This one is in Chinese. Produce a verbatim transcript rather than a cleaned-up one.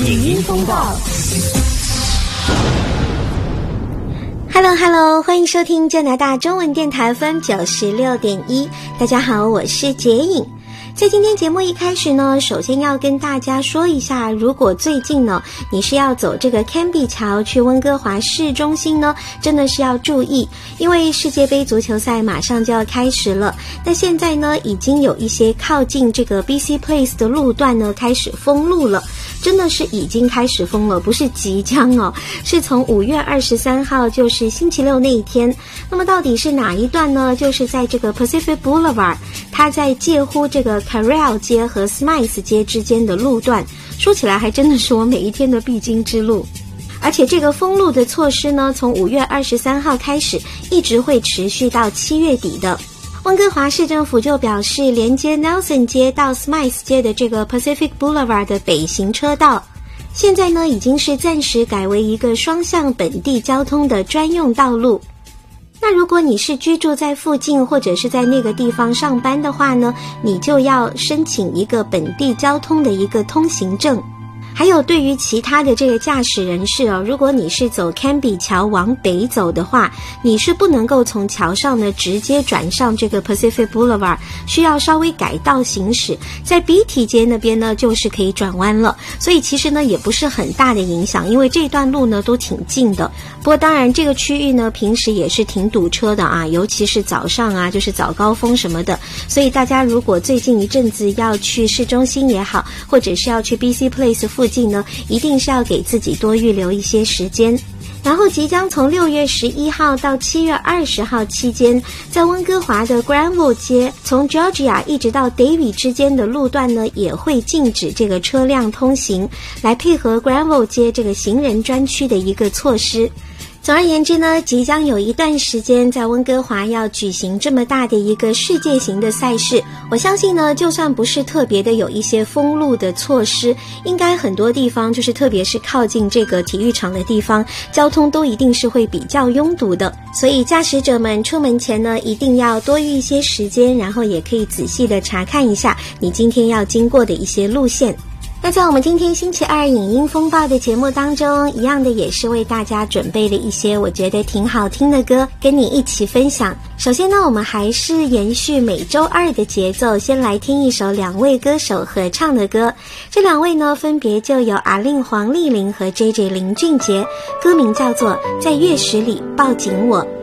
影音风暴。 Hello Hello， 欢迎收听加拿大中文电台 F M 九十六点一。大家好，我是洁影。在今天节目一开始呢，首先要跟大家说一下，如果最近呢你是要走这个 Cambie 桥去温哥华市中心呢，真的是要注意，因为世界杯足球赛马上就要开始了。那现在呢已经有一些靠近这个 B C Place 的路段呢开始封路了，真的是已经开始封了，不是即将哦，是从五月二十三号，就是星期六那一天。那么到底是哪一段呢？就是在这个 Pacific Boulevard， 它在介乎这个 Carrall 街和 Smythe 街之间的路段，说起来还真的是我每一天的必经之路。而且这个封路的措施呢，从五月二十三号开始，一直会持续到七月底的。温哥华市政府就表示，连接 Nelson 街到 Smythe 街的这个 Pacific Boulevard 的北行车道，现在呢已经是暂时改为一个双向本地交通的专用道路。那如果你是居住在附近或者是在那个地方上班的话呢，你就要申请一个本地交通的一个通行证。还有对于其他的这个驾驶人士哦，如果你是走 Cambie 桥往北走的话，你是不能够从桥上呢直接转上这个 Pacific Boulevard， 需要稍微改道行驶，在 B T 街那边呢就是可以转弯了。所以其实呢也不是很大的影响，因为这段路呢都挺近的。不过当然这个区域呢平时也是挺堵车的啊，尤其是早上啊，就是早高峰什么的。所以大家如果最近一阵子要去市中心也好，或者是要去 B C Place 附近呢，一定是要给自己多预留一些时间。然后即将从六月十一号到七月二十号期间，在温哥华的 Granville 街从 Georgia 一直到 Davie 之间的路段呢，也会禁止这个车辆通行，来配合 Granville 街这个行人专区的一个措施。总而言之呢，即将有一段时间在温哥华要举行这么大的一个世界型的赛事，我相信呢，就算不是特别的有一些封路的措施，应该很多地方就是特别是靠近这个体育场的地方，交通都一定是会比较拥堵的。所以驾驶者们出门前呢，一定要多预一些时间，然后也可以仔细的查看一下你今天要经过的一些路线。那在我们今天星期二影音风暴的节目当中，一样的也是为大家准备了一些我觉得挺好听的歌跟你一起分享。首先呢，我们还是延续每周二的节奏，先来听一首两位歌手合唱的歌。这两位呢分别就有阿令黄丽玲和 J J 林俊杰，歌名叫做在月食里抱紧我。